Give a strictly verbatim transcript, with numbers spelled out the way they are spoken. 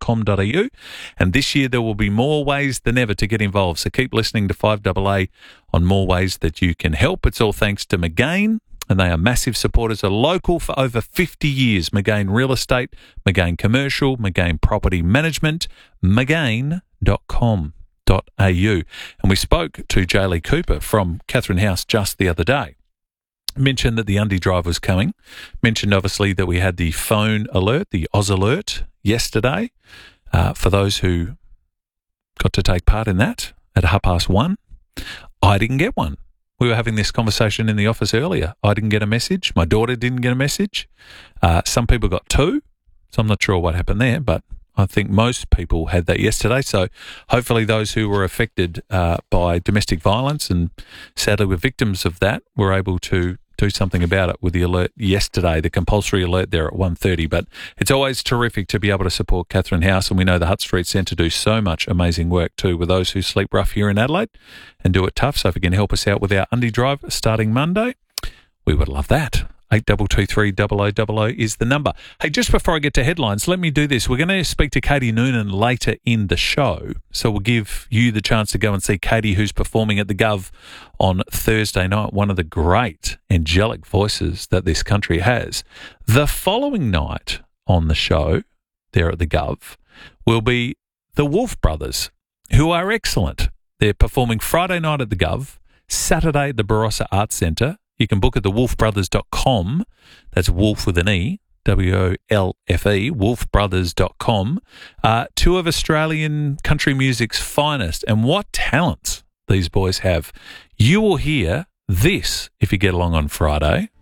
com dot a u. And this year there will be more ways than ever to get involved. So keep listening to five A A on more ways that you can help. It's all thanks to McGain, and they are massive supporters, are local for over fifty years. McGain Real Estate, McGain Commercial, McGain Property Management, McGain dot com dot a u. And we spoke to Jaylee Cooper from Catherine House just the other day. Mentioned that the Undy Drive was coming. Mentioned, obviously, that we had the phone alert, the Oz Alert, yesterday. Uh, for those who got to take part in that at half past one, I didn't get one. We were having this conversation in the office earlier. I didn't get a message. My daughter didn't get a message. Uh, some people got two, so I'm not sure what happened there, but I think most people had that yesterday. So hopefully those who were affected uh, by domestic violence and sadly were victims of that were able to do something about it with the alert yesterday, the compulsory alert there at one thirty. But it's always terrific to be able to support Catherine House, and we know the Hutt Street Centre do so much amazing work too with those who sleep rough here in Adelaide and do it tough. So if you can help us out with our Undy Drive starting Monday, we would love that. eight two two three, double oh double oh is the number. Hey, just before I get to headlines, let me do this. We're going to speak to Katie Noonan later in the show, so we'll give you the chance to go and see Katie, who's performing at the Gov on Thursday night, one of the great angelic voices that this country has. The following night on the show, there at the Gov, will be the Wolf Brothers, who are excellent. They're performing Friday night at the Gov, Saturday at the Barossa Arts Centre. You can book at the wolf brothers dot com. That's Wolf with an E, W O L F E, wolf brothers dot com. Uh, two of Australian country music's finest. And what talents these boys have. You will hear this if you get along on Friday.